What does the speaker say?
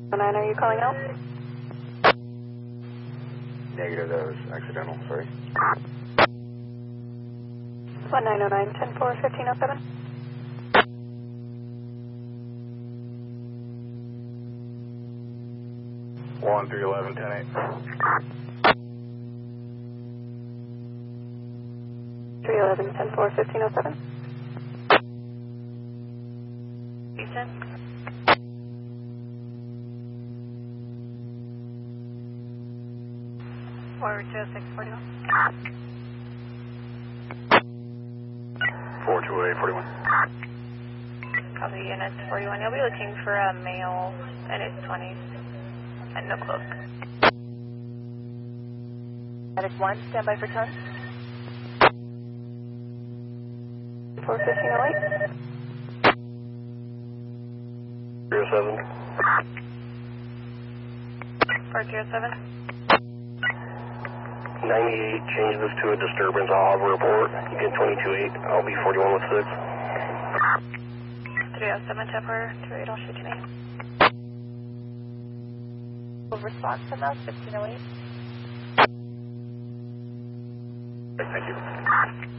9, are you calling out? Negative, that was accidental, sorry. 1909, 10-4, 1507. One 311, 10-8. 311, 10-4, 1507. Houston. Forward 20641. 428, 41. Copy units 41. You'll be looking for a male in his 20s and no cloak. Medic 1, stand by for tons. 4, 1508. 307. 407. 98, change this to a disturbance. I'll have a report. You get 22-8. I'll be 41 with 6. 307, temper, 28, I'll shoot you me. Response from us, 1508. Thank you.